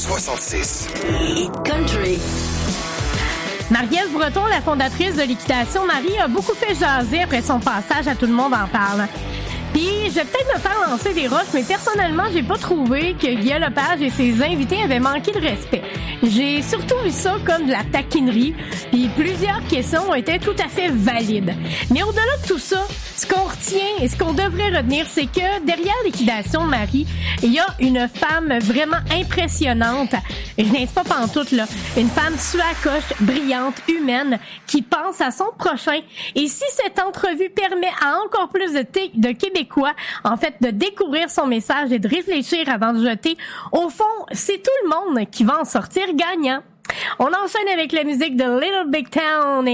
66. Country. Marie-Ève Breton, la fondatrice de Liquidation Marie, a beaucoup fait jaser après son passage à Tout le monde en parle. Puis, je vais peut-être me faire lancer des roches, mais personnellement, j'ai pas trouvé que Guillaume Lepage et ses invités avaient manqué de respect. J'ai surtout vu ça comme de la taquinerie, puis plusieurs questions étaient tout à fait valides. Mais au-delà de tout ça, ce qu'on retient et ce qu'on devrait retenir, c'est que derrière Liquidation Marie, il y a une femme vraiment impressionnante. Et je n'invite pas pantoute, là. Une femme suacoche, brillante, humaine, qui pense à son prochain. Et si cette entrevue permet à encore plus de Québécois, en fait, de découvrir son message et de réfléchir avant de jeter, au fond, c'est tout le monde qui va en sortir gagnant. On enchaîne avec la musique de Little Big Town.